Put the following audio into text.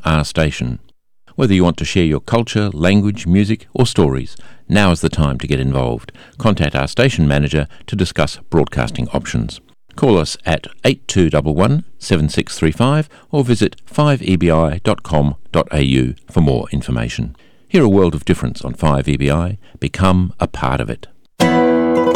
our station. Whether you want to share your culture, language, music or stories, now is the time to get involved. Contact our station manager to discuss broadcasting options. Call us at 8211 7635 or visit 5ebi.com.au for more information. Hear a world of difference on 5EBI. Become a part of it.